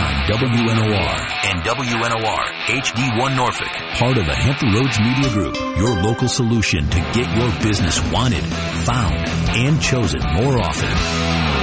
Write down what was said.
WNOR and WNOR HD1 Norfolk, part of the Hampton Roads Media Group, your local solution to get your business wanted, found, and chosen more often.